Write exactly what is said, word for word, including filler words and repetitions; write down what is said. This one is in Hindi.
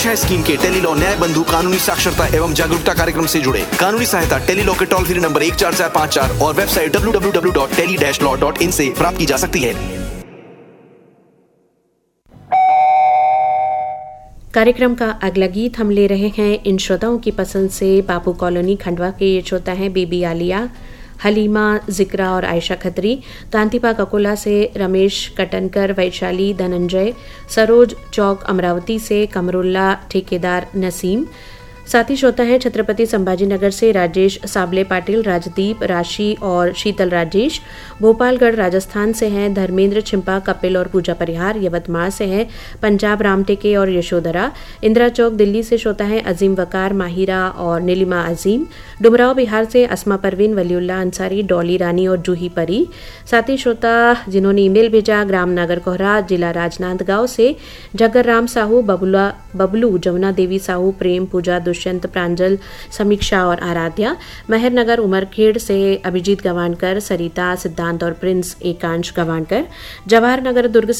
छह स्कीम के टेलीलॉ न्याय बंधु कानूनी साक्षरता एवं जागरूकता कार्यक्रम से जुड़े। कानूनी सहायता टेलीलॉ के टोल फ्री नंबर एक चार चार पाँच चार और website W W W dot tele dash law dot in से प्राप्त की जा सकती है। कार्यक्रम का अगला गीत हम ले रहे हैं इन श्रोताओं की पसंद से। बापू कॉलोनी खंडवा के ये श्रोता हैं बेबी आलिया, हलीमा, जिक्रा और आयशा खत्री। कांतिपा ककोला से रमेश कटनकर, वैशाली, धनंजय, सरोज चौक अमरावती से कमरुल्ला, ठेकेदार नसीम। साथी श्रोता हैं छत्रपति संभाजी नगर से राजेश साबले पाटिल, राजदीप, राशि और शीतल राजेश। भोपालगढ़ राजस्थान से हैं धर्मेंद्र छिंपा, कपिल और पूजा परिहार। यवतमाल से हैं पंजाब रामटेके और यशोधरा। इंदिरा चौक दिल्ली से श्रोता हैं अजीम वकार, माहिरा और नीलिमा अजीम। डुमराव बिहार से असमा परवीन, वलीउल्ला अंसारी, डॉली रानी और जूही परी। साथी श्रोता जिन्होंने ईमेल भेजा ग्राम नागर कोहरा, जिला राजनांदगांव से जगर राम साहू, बबुला बबलू, जमुना देवी साहू, प्रेम, पूजा, दुष्यंत, प्रांजल, समीक्षा और आराध्या। मेहरनगर उमरखेड़ से अभिजीत गवानकर, सरिता, सिद्धांत और प्रिंस एकांश गवानकर। जवाहर नगर दुर्ग